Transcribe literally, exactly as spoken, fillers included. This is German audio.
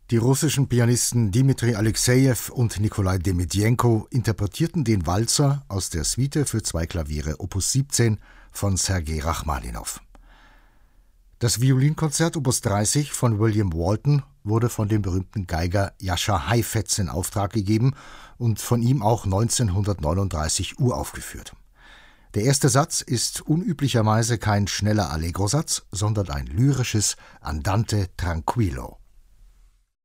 Die russischen Pianisten Dmitri Alexejew und Nikolai Demidjenko interpretierten den Walzer aus der Suite für zwei Klaviere Opus siebzehn von Sergei Rachmaninow. Das Violinkonzert Opus dreißig von William Walton wurde von dem berühmten Geiger Jascha Heifetz in Auftrag gegeben und von ihm auch neunzehnhundertneununddreißig uraufgeführt. Der erste Satz ist unüblicherweise kein schneller Allegro-Satz, sondern ein lyrisches Andante tranquillo.